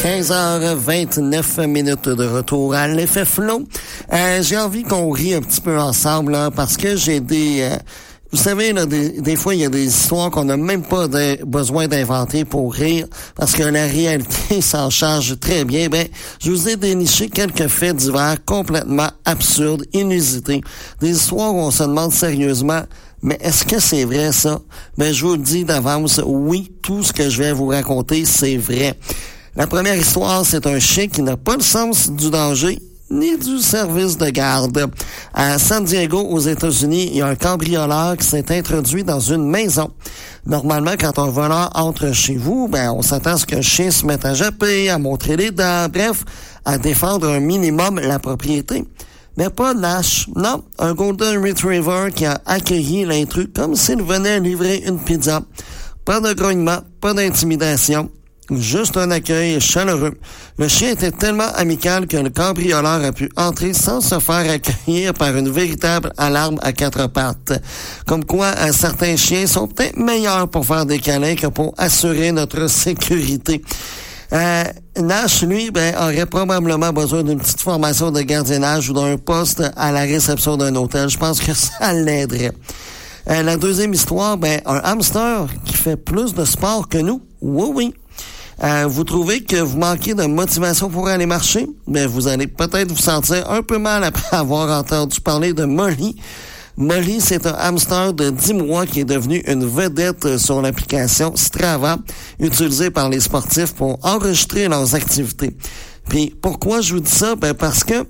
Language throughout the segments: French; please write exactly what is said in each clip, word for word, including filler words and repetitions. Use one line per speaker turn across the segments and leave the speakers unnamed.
quinze heures vingt-neuf minutes de retour à l'effet Flo. Euh, j'ai envie qu'on rie un petit peu ensemble, là, parce que j'ai des... Euh, vous savez, là, des, des fois, il y a des histoires qu'on n'a même pas de, besoin d'inventer pour rire, parce que la réalité s'en charge très bien. Ben, je vous ai déniché quelques faits divers complètement absurdes, inusités. Des histoires où on se demande sérieusement, mais est-ce que c'est vrai, ça? Ben, je vous le dis d'avance, oui, tout ce que je vais vous raconter, c'est vrai. La première histoire, c'est un chien qui n'a pas le sens du danger ni du service de garde. À San Diego, aux États-Unis, il y a un cambrioleur qui s'est introduit dans une maison. Normalement, quand un voleur entre chez vous, ben, on s'attend à ce que le chien se mette à japper, à montrer les dents, bref, à défendre un minimum la propriété. Mais pas Nash. Non, un Golden Retriever qui a accueilli l'intrus comme s'il venait livrer une pizza. Pas de grognement, pas d'intimidation. Juste un accueil chaleureux. Le chien était tellement amical que le cambrioleur a pu entrer sans se faire accueillir par une véritable alarme à quatre pattes. Comme quoi, euh, certains chiens sont peut-être meilleurs pour faire des câlins que pour assurer notre sécurité. Euh, Nash, lui, ben, aurait probablement besoin d'une petite formation de gardiennage ou d'un poste à la réception d'un hôtel. Je pense que ça l'aiderait. Euh, la deuxième histoire, ben, un hamster qui fait plus de sport que nous. Oui, oui. Euh, vous trouvez que vous manquez de motivation pour aller marcher? Ben, vous allez peut-être vous sentir un peu mal après avoir entendu parler de Molly. Molly, c'est un hamster de dix mois qui est devenu une vedette sur l'application Strava, utilisée par les sportifs pour enregistrer leurs activités. Puis, pourquoi je vous dis ça? Ben, parce que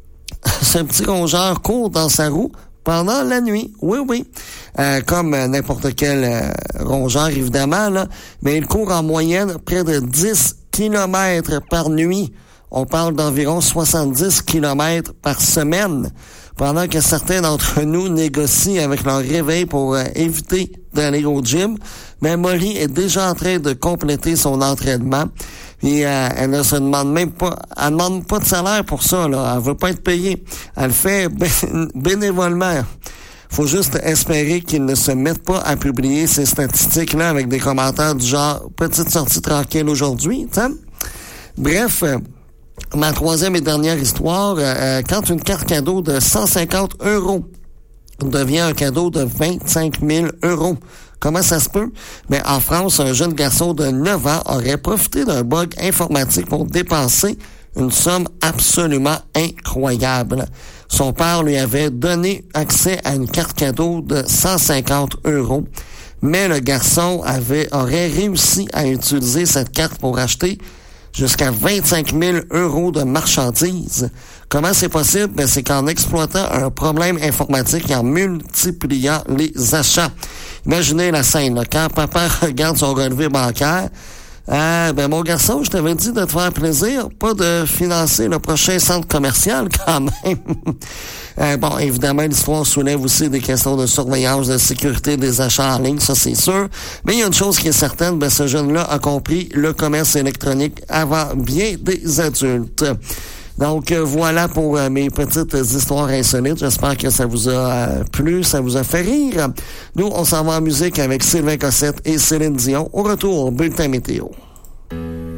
ce petit rongeur court dans sa roue pendant la nuit. Oui, oui. Euh, comme n'importe quel euh, rongeur, évidemment, là. Mais il court en moyenne près de dix kilomètres par nuit. On parle d'environ soixante-dix kilomètres par semaine. Pendant que certains d'entre nous négocient avec leur réveil pour euh, éviter d'aller au gym, mais Molly est déjà en train de compléter son entraînement. Puis euh, elle ne se demande même pas, elle demande pas de salaire pour ça, là. Elle veut pas être payée. Elle fait bé- bénévolement. Faut juste espérer qu'ils ne se mettent pas à publier ces statistiques-là avec des commentaires du genre « petite sortie tranquille aujourd'hui », t'sais. Bref, euh, ma troisième et dernière histoire, euh, quand une carte cadeau de cent cinquante euros devient un cadeau de vingt-cinq mille euros. Comment ça se peut? Ben, en France, un jeune garçon de neuf ans aurait profité d'un bug informatique pour dépenser une somme absolument incroyable. Son père lui avait donné accès à une carte cadeau de cent cinquante euros, mais le garçon avait aurait réussi à utiliser cette carte pour acheter jusqu'à vingt-cinq mille euros de marchandises. Comment c'est possible? Ben, c'est qu'en exploitant un problème informatique et en multipliant les achats. Imaginez la scène, là. Quand papa regarde son relevé bancaire, euh, ben, mon garçon, je t'avais dit de te faire plaisir, pas de financer le prochain centre commercial, quand même. euh, bon, évidemment, l'histoire soulève aussi des questions de surveillance, de sécurité des achats en ligne, ça c'est sûr. Mais il y a une chose qui est certaine, ben, ce jeune-là a compris le commerce électronique avant bien des adultes. Donc, euh, voilà pour euh, mes petites histoires insolites. J'espère que ça vous a euh, plu, ça vous a fait rire. Nous, on s'en va en musique avec Sylvain Cossette et Céline Dion. Au retour, bulletin météo.